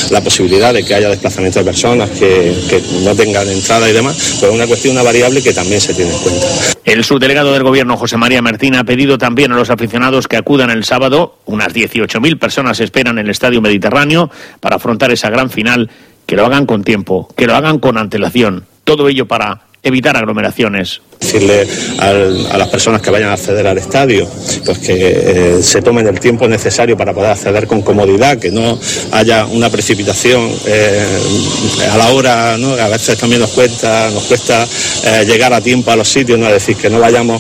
la posibilidad de que haya desplazamiento de personas que no tengan entrada y demás, pues es una variable que también se tiene en cuenta. El subdelegado del Gobierno, José María Martín, ha pedido también a los aficionados que acudan el sábado. Unas 18.000 personas esperan en el Estadio Mediterráneo para afrontar esa gran final, que lo hagan con tiempo, que lo hagan con antelación. Todo ello para evitar aglomeraciones. Decirle a las personas que vayan a acceder al estadio, pues que se tomen el tiempo necesario para poder acceder con comodidad, que no haya una precipitación a la hora, ¿no? A veces también nos cuesta llegar a tiempo a los sitios, ¿no? Es decir, que no vayamos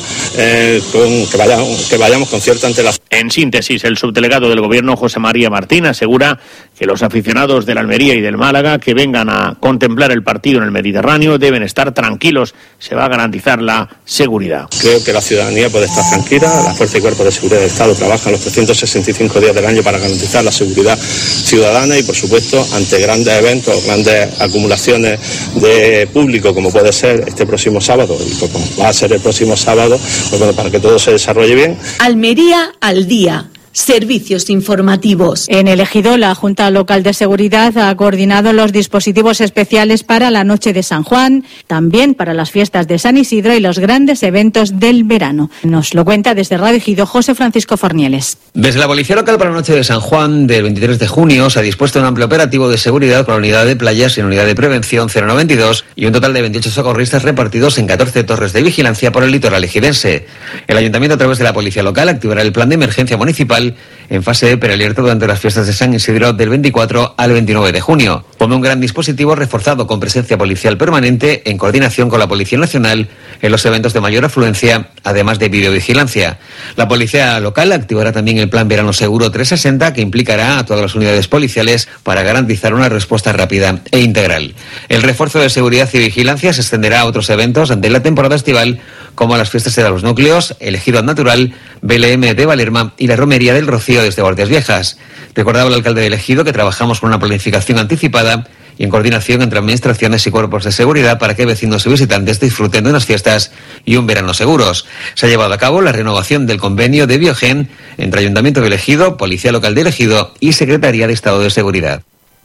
que vayamos con cierta antelación. En síntesis, el subdelegado del Gobierno, José María Martín, asegura que los aficionados de la Almería y del Málaga que vengan a contemplar el partido en el Mediterráneo deben estar tranquilos. Se va a garantizar la seguridad. Creo que la ciudadanía puede estar tranquila. La Fuerza y Cuerpo de Seguridad del Estado trabajan los 365 días del año para garantizar la seguridad ciudadana y, por supuesto, ante grandes eventos, grandes acumulaciones de público, como puede ser este próximo sábado, y como va a ser el próximo sábado, pues bueno, para que todo se desarrolle bien. Almería al día. Servicios informativos. En el Ejido, la Junta Local de Seguridad ha coordinado los dispositivos especiales para la Noche de San Juan, también para las fiestas de San Isidro y los grandes eventos del verano. Nos lo cuenta desde Radio Ejido José Francisco Fornieles. Desde la Policía Local para la Noche de San Juan del 23 de junio se ha dispuesto un amplio operativo de seguridad con la unidad de playas y la unidad de prevención 092 y un total de 28 socorristas repartidos en 14 torres de vigilancia por el litoral ejidense. El Ayuntamiento, a través de la Policía Local, activará el plan de emergencia municipal en fase de prealerta durante las fiestas de San Isidro del 24 al 29 de junio. Pone un gran dispositivo reforzado con presencia policial permanente en coordinación con la Policía Nacional en los eventos de mayor afluencia, además de videovigilancia. La Policía Local activará también el Plan Verano Seguro 360, que implicará a todas las unidades policiales para garantizar una respuesta rápida e integral. El refuerzo de seguridad y vigilancia se extenderá a otros eventos ante la temporada estival, como las fiestas de los núcleos, el Ejido Natural, BLM de Valerma y la Romería del Rocío desde Guardias Viejas. Recordaba el alcalde del Ejido que trabajamos con una planificación anticipada y en coordinación entre administraciones y cuerpos de seguridad para que vecinos y visitantes disfruten de unas fiestas y un verano seguros. Se ha llevado a cabo la renovación del convenio de Biogen entre Ayuntamiento del Ejido, Policía Local del Ejido y Secretaría de Estado de Seguridad.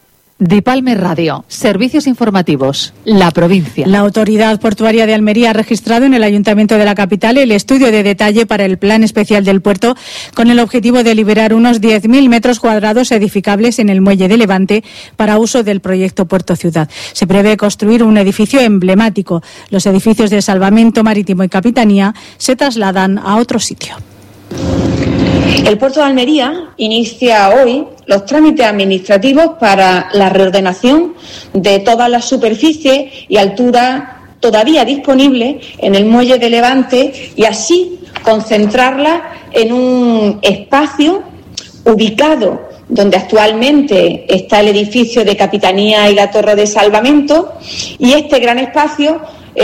Dipalme Radio, servicios informativos, la provincia. La Autoridad Portuaria de Almería ha registrado en el Ayuntamiento de la capital el estudio de detalle para el Plan Especial del Puerto, con el objetivo de liberar unos 10.000 metros cuadrados edificables en el muelle de Levante para uso del proyecto Puerto Ciudad. Se prevé construir un edificio emblemático. Los edificios de Salvamento Marítimo y Capitanía se trasladan a otro sitio. El Puerto de Almería inicia hoy los trámites administrativos para la reordenación de todas las superficies y alturas todavía disponibles en el muelle de Levante y así concentrarlas en un espacio ubicado donde actualmente está el edificio de Capitanía y la Torre de Salvamento, y este gran espacio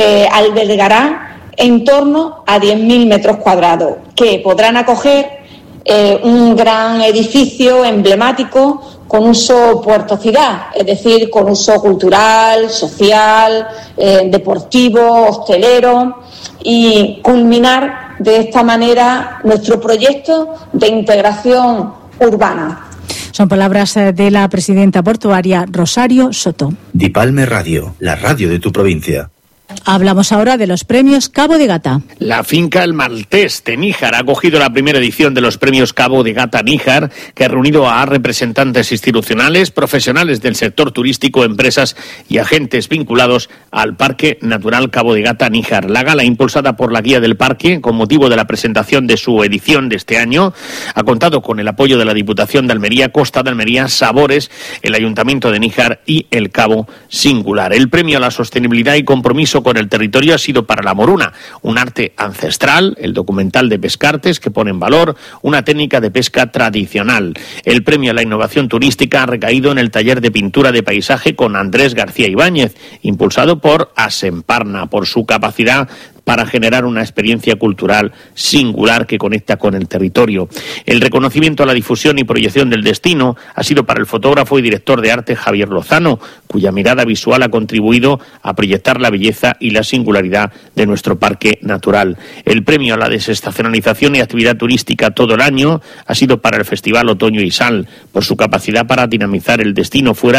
albergará en torno a 10.000 metros cuadrados que podrán acoger un gran edificio emblemático con uso Puerto Ciudad, es decir, con uso cultural, social, deportivo, hostelero, y culminar de esta manera nuestro proyecto de integración urbana. Son palabras de la presidenta portuaria Rosario Soto. Dipalme Radio, la radio de tu provincia. Hablamos ahora de los premios Cabo de Gata. La finca El Maltés de Níjar ha acogido la primera edición de los premios Cabo de Gata Níjar, que ha reunido a representantes institucionales, profesionales del sector turístico, empresas y agentes vinculados al Parque Natural Cabo de Gata Níjar. La gala, impulsada por la guía del parque, con motivo de la presentación de su edición de este año, ha contado con el apoyo de la Diputación de Almería, Costa de Almería, Sabores, el Ayuntamiento de Níjar y el Cabo Singular. El premio a la sostenibilidad y compromiso con el territorio ha sido para la moruna, un arte ancestral, el documental de Pescartes, que pone en valor una técnica de pesca tradicional. El premio a la innovación turística ha recaído en el taller de pintura de paisaje con Andrés García Ibáñez, impulsado por Asemparna, por su capacidad para generar una experiencia cultural singular que conecta con el territorio. El reconocimiento a la difusión y proyección del destino ha sido para el fotógrafo y director de arte Javier Lozano, cuya mirada visual ha contribuido a proyectar la belleza y la singularidad de nuestro parque natural. El premio a la desestacionalización y actividad turística todo el año ha sido para el Festival Otoño y Sal, por su capacidad para dinamizar el destino fuera